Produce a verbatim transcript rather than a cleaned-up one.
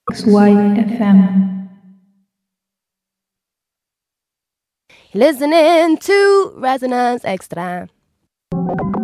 X Y F M. Listening to Resonance Extra.